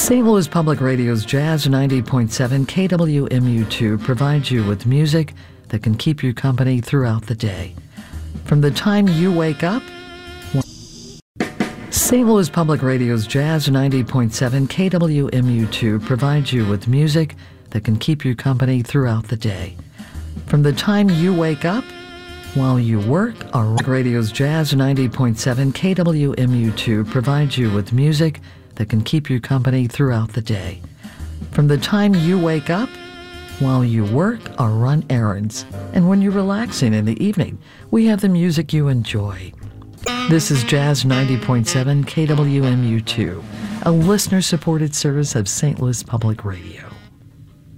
St. Louis Public Radio's Jazz 90.7 KWMU2 provides you with music that can keep you company throughout the day. From the time you wake up, St. Louis Public Radio's Jazz 90.7 KWMU2 provides you with music that can keep you company throughout the day. From the time you wake up, while you work, our radio's Jazz 90.7 KWMU2 provides you with music that can keep you company throughout the day. From the time you wake up, while you work or run errands, and when you're relaxing in the evening, we have the music you enjoy. This is Jazz 90.7 KWMU2, a listener-supported service of St. Louis Public Radio.